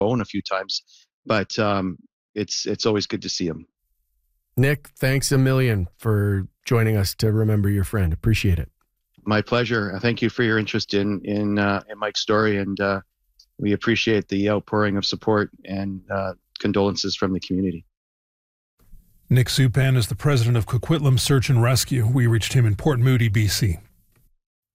phone a few times, but it's always good to see him. Nick, thanks a million for joining us to remember your friend. Appreciate it. My pleasure. Thank you for your interest in Mike's story, and we appreciate the outpouring of support and condolences from the community. Nick Supan is the president of Coquitlam Search and Rescue. We reached him in Port Moody, BC.